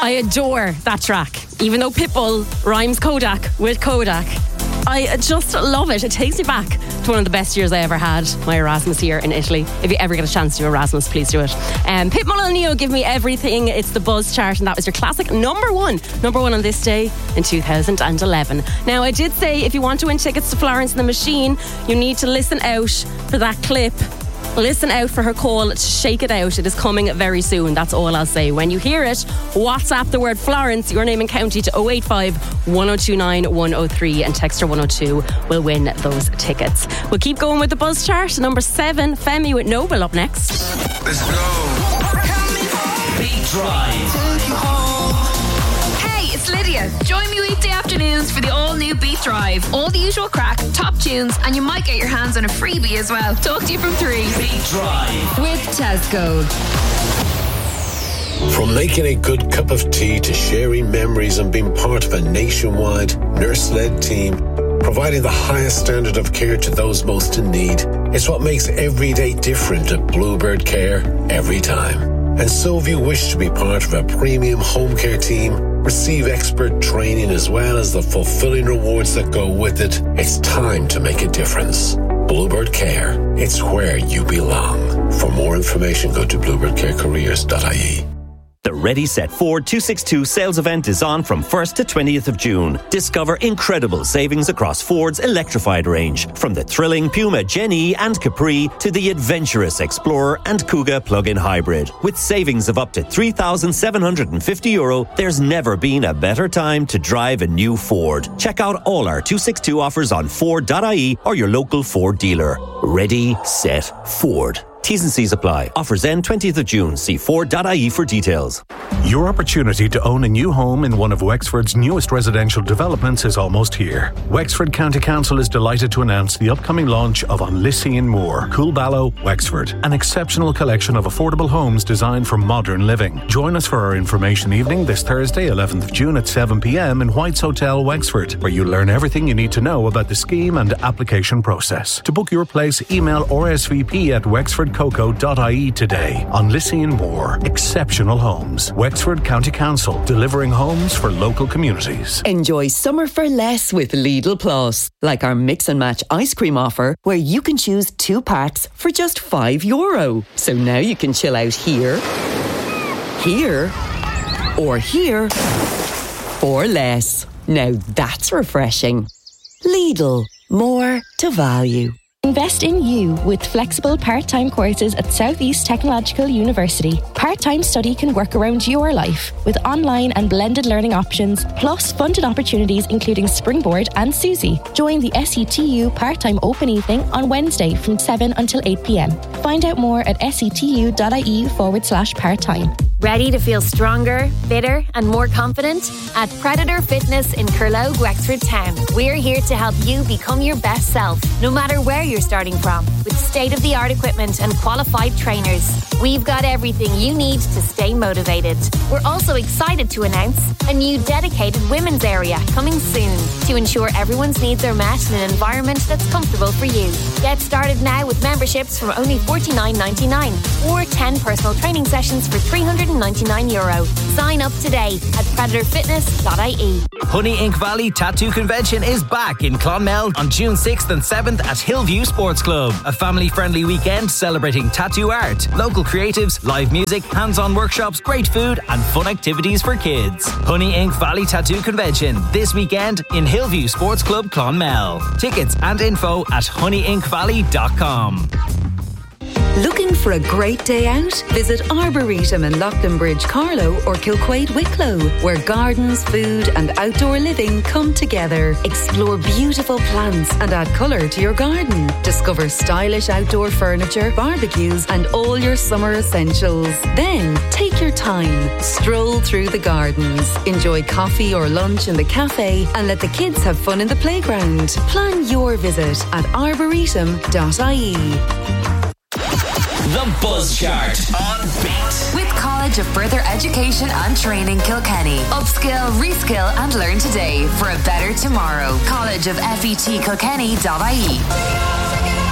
I adore that track. Even though Pitbull rhymes Kodak with Kodak, I just love it. It takes me back to one of the best years I ever had, my Erasmus year in Italy. If you ever get a chance to do Erasmus, please do it. Pitbull and Neo, Give Me Everything. It's the Buzz chart, and that was your classic number one on this day in 2011. Now, I did say if you want to win tickets to Florence and the Machine, you need to listen out for that clip. Listen out for her call to Shake It Out. It is coming very soon. That's all I'll say. When you hear it, WhatsApp the word Florence, your name and county, to 085 1029 103, and Texter 102 will win those tickets. We'll keep going with the Buzz chart. Number 7, Femi with Noble up next. Let's go. Beat Drive. It's Lydia. Join me weekday afternoons for the all-new Beat Drive. All the usual crack, top tunes, and you might get your hands on a freebie as well. Talk to you from 3. Beat Drive with Tesco. From making a good cup of tea to sharing memories and being part of a nationwide nurse-led team, providing the highest standard of care to those most in need, it's what makes every day different at Bluebird Care every time. And so if you wish to be part of a premium home care team, receive expert training as well as the fulfilling rewards that go with it, it's time to make a difference. Bluebird Care, it's where you belong. For more information, go to bluebirdcarecareers.ie. The Ready Set Ford 262 sales event is on from 1st to 20th of June. Discover incredible savings across Ford's electrified range, from the thrilling Puma Gen E and Capri to the adventurous Explorer and Kuga plug-in hybrid. With savings of up to €3,750, there's never been a better time to drive a new Ford. Check out all our 262 offers on Ford.ie or your local Ford dealer. Ready, set, Ford. T's and C's apply. Offers end 20th of June. See Ford.ie for details. Your opportunity to own a new home in one of Wexford's newest residential developments is almost here. Wexford County Council is delighted to announce the upcoming launch of Onlissie Moor, Coolballow, Wexford, an exceptional collection of affordable homes designed for modern living. Join us for our information evening this Thursday, 11th of June at 7 p.m. in White's Hotel, Wexford, where you'll learn everything you need to know about the scheme and application process. To book your place, email RSVP at wexfordcoco.ie today. Onlissie Moor, exceptional homes. Wexford County Council, delivering homes for local communities. Enjoy summer for less with Lidl Plus, like our mix and match ice cream offer, where you can choose 2 packs for just €5. So now you can chill out here, or here for less. Now that's refreshing. Lidl, more to value. Invest in you with flexible part-time courses at South East Technological University. Part-time study can work around your life with online and blended learning options, plus funded opportunities including Springboard and Susie. Join the SETU part-time open evening on Wednesday from 7 until 8 p.m. Find out more at setu.ie/part-time. Ready to feel stronger, fitter and more confident? At Predator Fitness in Curlow, Wexford Town, we're here to help you become your best self, no matter where you're starting from. With state-of-the-art equipment and qualified trainers, we've got everything you need to stay motivated. We're also excited to announce a new dedicated women's area coming soon to ensure everyone's needs are met in an environment that's comfortable for you. Get started now with memberships from only $49.99 or 10 personal training sessions for €399. Sign up today at predatorfitness.ie. Honey Ink Valley Tattoo Convention is back in Clonmel on June 6th and 7th at Hillview Sports Club. A family-friendly weekend celebrating tattoo art, local creatives, live music, hands-on workshops, great food and fun activities for kids. Honey Ink Valley Tattoo Convention this weekend in Hillview Sports Club Clonmel. Tickets and info at honeyinkvalley.com. Looking for a great day out? Visit Arboretum in Loughlin Carlow or Kilquade Wicklow, where gardens, food and outdoor living come together. Explore beautiful plants and add colour to your garden. Discover stylish outdoor furniture, barbecues and all your summer essentials. Then take your time, stroll through the gardens, enjoy coffee or lunch in the cafe and let the kids have fun in the playground. Plan your visit at arboretum.ie. The Buzz Chart on Beat. With College of Further Education and Training Kilkenny. Upskill, reskill and learn today for a better tomorrow. collegeofetkilkenny.ie.